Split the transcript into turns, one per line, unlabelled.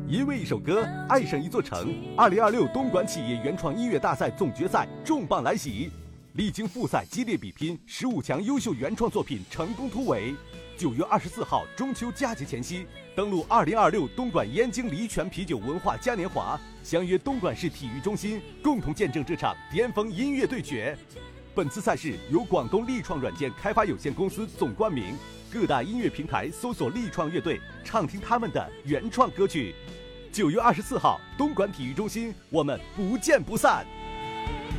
因为一首歌，爱上一座城。2026东莞企业原创音乐大赛总决赛重磅来袭，历经复赛激烈比拼，15强优秀原创作品成功突围。9月24号中秋佳节前夕，登陆2026东莞燕京梨泉啤酒文化嘉年华，相约东莞市体育中心，共同见证这场巅峰音乐对决。本次赛事由广东力创软件开发有限公司总冠名，各大音乐平台搜索力创乐队，畅听他们的原创歌曲。9月24号，东莞体育中心，我们不见不散。